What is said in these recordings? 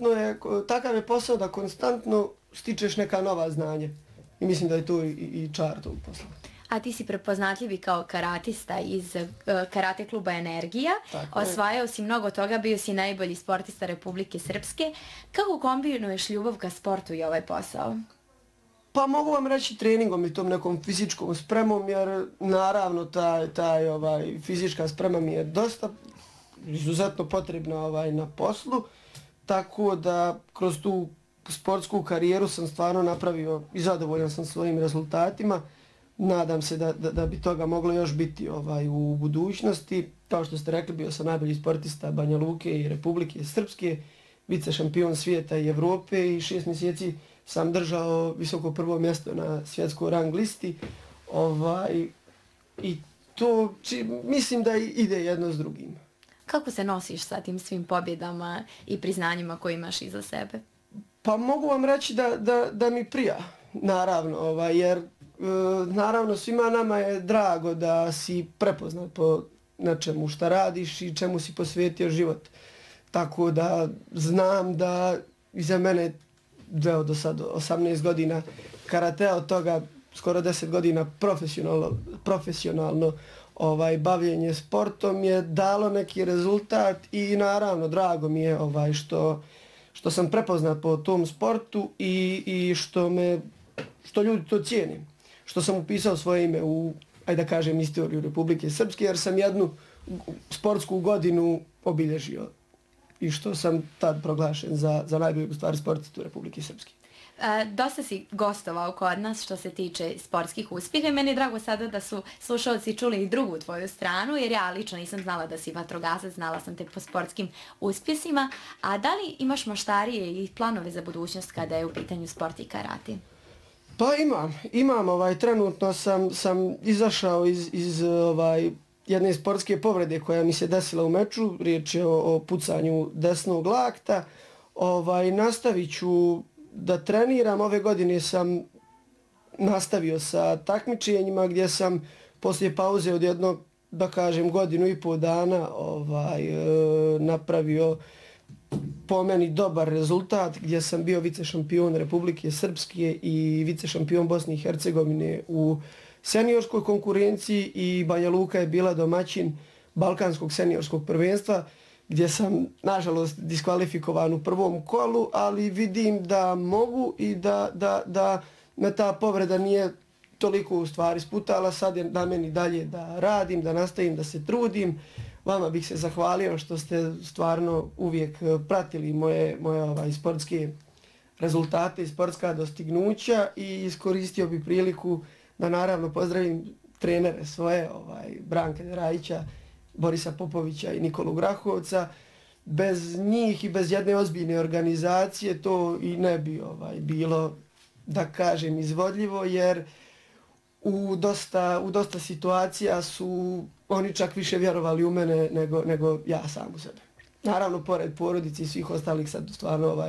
takav je posao da konstantno stičeš neka nova znanja. I mislim da je to i čar tog posla. A ti si prepoznatljivi kao karatista iz karate kluba Energija. Osvajao si mnogo toga, bio si najbolji sportista Republike Srpske. Kako kombinuješ ljubav ka sportu i ovaj posao? Pa mogu vam reći treningom i tom nekom fizičkom spremom, jer naravno taj fizička sprema mi je dosta izuzetno potrebna na poslu, tako da kroz tu sportsku karijeru sam stvarno napravio i zadovoljan sam svojim rezultatima. Nadam se da bi toga moglo još biti u budućnosti. Kao što ste rekli, bio sam najbolji sportista Banja Luke i Republike Srpske, vice šampion svijeta i Evrope i 6 mjeseci sam držao visoko prvo mjesto na svjetskoj rang listi. I to mislim da ide jedno s drugim. Kako se nosiš sa tim svim pobjedama i priznanjima koje imaš iza sebe? Pa mogu vam reći da mi prija, naravno, jer naravno svima nama je drago da si prepoznat po nečemu šta radiš i čemu si posvetio život. Tako da znam da iza mene do sad 18 godina karatea, od toga skoro 10 godina profesionalno bavljenje sportom je dalo neki rezultat i naravno drago mi je što sam prepoznat po tom sportu i što ljudi to cijene. Što sam upisao svoje ime u, ajde da kažem, istoriju Republike Srpske, jer sam jednu sportsku godinu obilježio i što sam tad proglašen za najboljeg u stvari sportistu Republike Srpske. Dosta si gostovao kod nas što se tiče sportskih uspjeha i meni je drago sada da su slušalci čuli i drugu tvoju stranu, jer ja lično nisam znala da si vatrogasac, znala sam te po sportskim uspjesima. A da li imaš maštarije i planove za budućnost kada je u pitanju sport i karate? Pa imam, trenutno sam izašao iz jedne sportske povrede koja mi se desila u meču, riječ je o pucanju desnog lakta. Nastavit ću da treniram. Ove godine sam nastavio sa takmičenjima gdje sam poslije pauze od jednog, da kažem, godinu i pol dana napravio po meni dobar rezultat gdje sam bio vice šampion Republike Srpske i vice šampion Bosne i Hercegovine u seniorskoj konkurenciji i Banja Luka je bila domaćin Balkanskog seniorskog prvenstva gdje sam, nažalost, diskvalifikovan u prvom kolu, ali vidim da mogu i da me ta povreda nije toliko u stvari sputala. Sad je na meni dalje da radim, da nastavim, da se trudim. Vama bih se zahvalio što ste stvarno uvijek pratili moje sportske rezultate i sportska dostignuća i iskoristio bih priliku da naravno pozdravim trenere svoje, Branka Derajića, Borisa Popovića i Nikolu Grahovca. Bez njih i bez jedne ozbiljne organizacije to i ne bi bilo, da kažem, izvodljivo, jer u dosta situacija su oni čak više vjerovali u mene nego ja sam u sebe. Naravno, pored porodice i svih ostalih, sad stvarno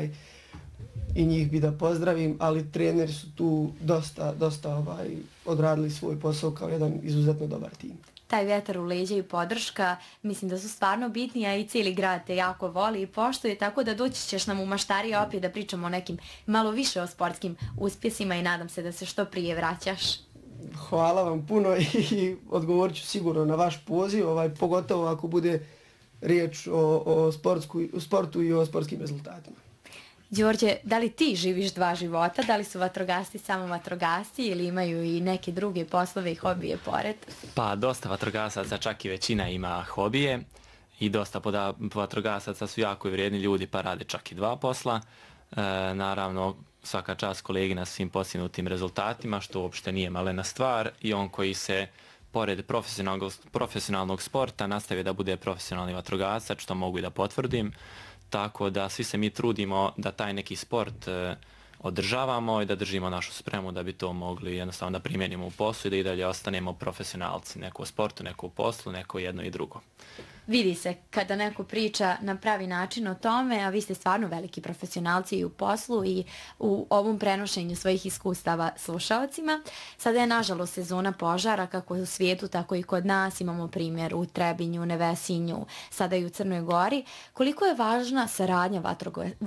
i njih bi da pozdravim, ali treneri su tu dosta odradili svoj posao kao jedan izuzetno dobar tim. Taj vjetar u leđa i podrška, mislim da su stvarno bitni, a i cijeli grad te jako voli i poštuje, tako da doći ćeš nam u Maštarije opet da pričamo o nekim malo više o sportskim uspjesima i nadam se da se što prije vraćaš. Hvala vam puno i odgovorit ću sigurno na vaš poziv, pogotovo ako bude riječ o sportu i o sportskim rezultatima. Đorđe, da li ti živiš dva života? Da li su vatrogasci samo vatrogasci ili imaju i neke druge poslove i hobije pored? Pa dosta vatrogasaca, čak i većina ima hobije i dosta vatrogasaca su jako vrijedni ljudi pa rade čak i dva posla. Naravno, svaka čast kolegi na svim postignutim rezultatima, što uopšte nije malena stvar, i on koji se pored profesionalnog sporta nastavi da bude profesionalni vatrogasac, što mogu i da potvrdim. Tako da svi se mi trudimo da taj neki sport održavamo i da držimo našu spremu da bi to mogli jednostavno da primjenimo u poslu i da i dalje ostanemo profesionalci. Neko u sportu, neko u poslu, neko jedno i drugo. Vidi se kada neko priča na pravi način o tome, a vi ste stvarno veliki profesionalci i u poslu i u ovom prenošenju svojih iskustava slušalcima. Sada je nažalost sezona požara kako u svijetu, tako i kod nas. Imamo primjer u Trebinju, Nevesinju, sada i u Crnoj Gori. Koliko je važna saradnja